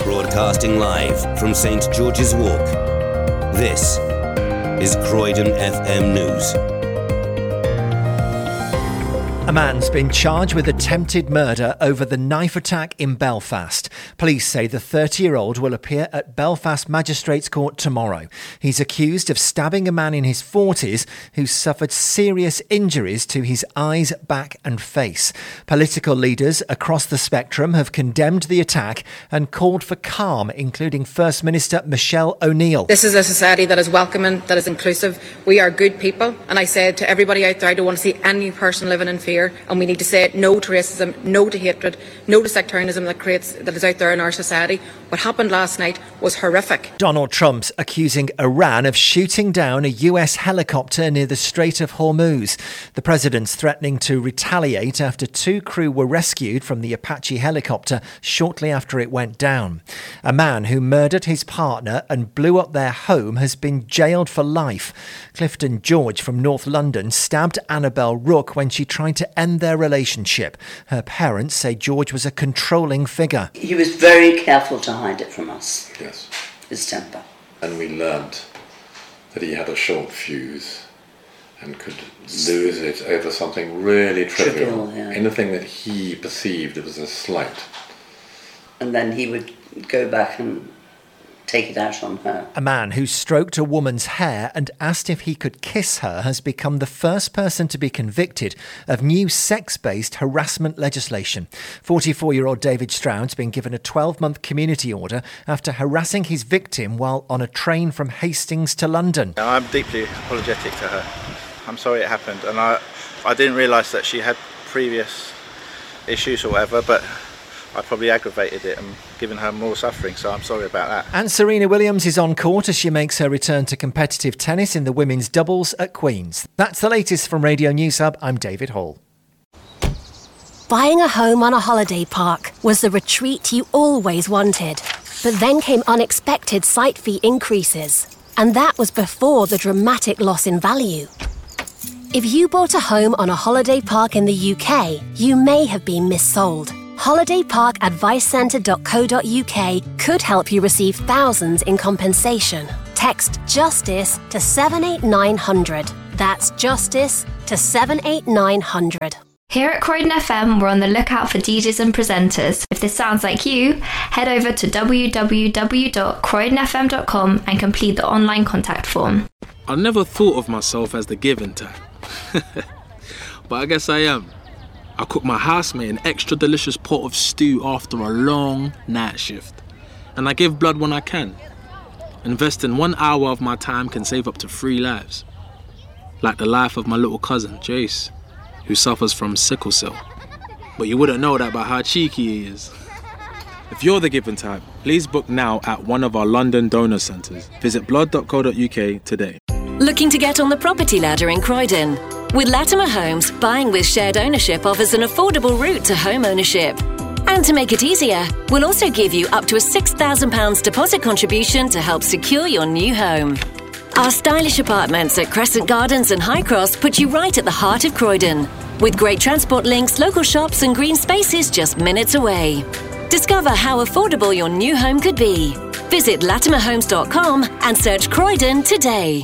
Broadcasting live from St George's Walk. This is Croydon FM News. A man's been charged with attempted murder over the knife attack in Belfast. Police say the 30-year-old will appear at Belfast Magistrates Court tomorrow. He's accused of stabbing a man in his 40s who suffered serious injuries to his eyes, back and face. Political leaders across the spectrum have condemned the attack and called for calm, including First Minister Michelle O'Neill. This is a society that is welcoming, that is inclusive. We are good people. And I said to everybody out there, I don't want to see any person living in fear. And we need to say no to racism, no to hatred, no to sectarianism that is out there in our society. What happened last night was horrific. Donald Trump's accusing Iran of shooting down a US helicopter near the Strait of Hormuz. The president's threatening to retaliate after 2 crew were rescued from the Apache helicopter shortly after it went down. A man who murdered his partner and blew up their home has been jailed for life. Clifton George from North London stabbed Annabelle Rook when she tried to end their relationship. Her parents say George was a controlling figure. He was very careful to hide it from us. Yes. His temper. And we learnt that he had a short fuse and could lose it over something really trivial. Yeah. Anything that he perceived as a slight. And then he would go back and take it out on her. A man who stroked a woman's hair and asked if he could kiss her has become the first person to be convicted of new sex-based harassment legislation. 44-year-old David Stroud's been given a 12-month community order after harassing his victim while on a train from Hastings to London. I'm deeply apologetic to her. I'm sorry it happened, and I didn't realise that she had previous issues or whatever, but I probably aggravated it and given her more suffering, so I'm sorry about that. And Serena Williams is on court as she makes her return to competitive tennis in the women's doubles at Queen's. That's the latest from Radio News Hub. I'm David Hall. Buying a home on a holiday park was the retreat you always wanted. But then came unexpected site fee increases. And that was before the dramatic loss in value. If you bought a home on a holiday park in the UK, you may have been missold. HolidayParkAdviceCentre.co.uk could help you receive thousands in compensation. Text JUSTICE to 78900. That's JUSTICE to 78900. Here at Croydon FM, we're on the lookout for DJs and presenters. If this sounds like you, head over to www.croydonfm.com and complete the online contact form. I never thought of myself as the giving type, but I guess I am. I cook my housemate an extra delicious pot of stew after a long night shift. And I give blood when I can. Investing 1 hour of my time can save up to 3 lives. Like the life of my little cousin, Jace, who suffers from sickle cell. But you wouldn't know that by how cheeky he is. If you're the giving type, please book now at one of our London donor centres. Visit blood.co.uk today. Looking to get on the property ladder in Croydon? With Latimer Homes, buying with shared ownership offers an affordable route to home ownership. And to make it easier, we'll also give you up to a £6,000 deposit contribution to help secure your new home. Our stylish apartments at Crescent Gardens and High Cross put you right at the heart of Croydon, with great transport links, local shops and green spaces just minutes away. Discover how affordable your new home could be. Visit latimerhomes.com and search Croydon today.